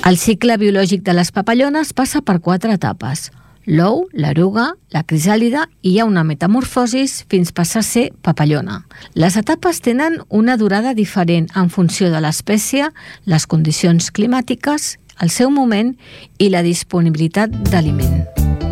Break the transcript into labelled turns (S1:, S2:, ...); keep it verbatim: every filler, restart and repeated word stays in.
S1: El cicle biològic de les papallones passa per quatre etapes: l'ou, l'eruga, la crisàlide i hi ha una metamorfosis fins passar a ser papallona. Les etapes tenen una durada diferent en funció de l'espècie, les condicions climàtiques, el seu moment i la disponibilitat d'aliment.